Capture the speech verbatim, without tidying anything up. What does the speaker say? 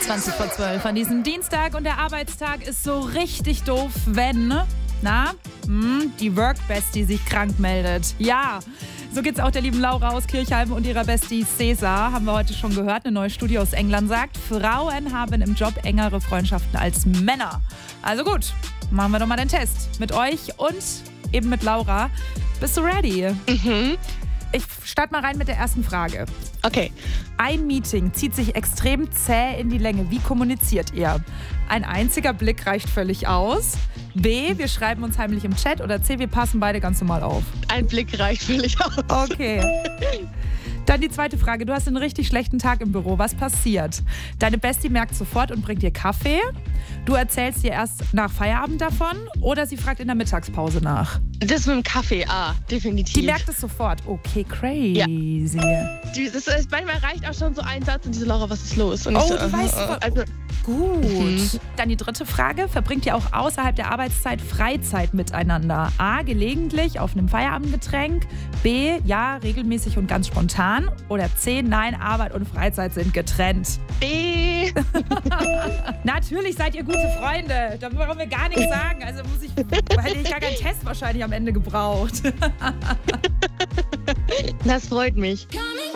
zwanzig vor zwölf an diesem Dienstag und der Arbeitstag ist so richtig doof, wenn, na, hm, die Work-Bestie sich krank meldet. Ja, so geht's auch der lieben Laura aus Kirchheim und ihrer Bestie Cesar, haben wir heute schon gehört. Eine neue Studie aus England sagt, Frauen haben im Job engere Freundschaften als Männer. Also gut, machen wir doch mal den Test mit euch und eben mit Laura. Bist du ready? Mhm. Ich starte mal rein mit der ersten Frage. Okay. Ein Meeting zieht sich extrem zäh in die Länge. Wie kommuniziert ihr? Ein einziger Blick reicht völlig aus. B, wir schreiben uns heimlich im Chat. Oder C, wir passen beide ganz normal auf. Ein Blick reicht völlig aus. Okay. Dann die zweite Frage. Du hast einen richtig schlechten Tag im Büro. Was passiert? Deine Bestie merkt sofort und bringt dir Kaffee. Du erzählst dir erst nach Feierabend davon oder sie fragt in der Mittagspause nach. Das mit dem Kaffee, ah, definitiv. Die merkt es sofort. Okay, crazy. Ja. Die, das ist, manchmal reicht auch schon so ein Satz und diese Laura, was ist los? Und Oh, ich so, du weißt äh, was. also, Gut. Mhm. Dann die dritte Frage. Verbringt ihr auch außerhalb der Arbeitszeit Freizeit miteinander? A, gelegentlich auf einem Feierabendgetränk. B, ja, regelmäßig und ganz spontan. Oder C, nein, Arbeit und Freizeit sind getrennt. B. Natürlich seid ihr gute Freunde. Da brauchen wir gar nichts sagen. Also muss ich, hätte ich gar keinen Test wahrscheinlich am Ende gebraucht. Das freut mich.